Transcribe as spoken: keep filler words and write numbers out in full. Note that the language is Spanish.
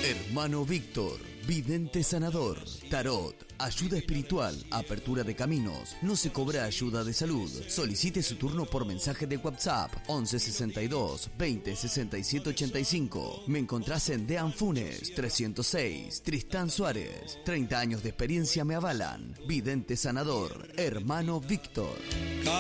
Hermano Víctor, vidente sanador, tarot, ayuda espiritual, apertura de caminos, no se cobra ayuda de salud. Solicite su turno por mensaje de WhatsApp once sesenta y dos veinte sesenta y siete ochenta y cinco. Me encontrás en Dean Funes trescientos seis, Tristán Suárez. treinta años de experiencia me avalan. Vidente sanador, Hermano Víctor.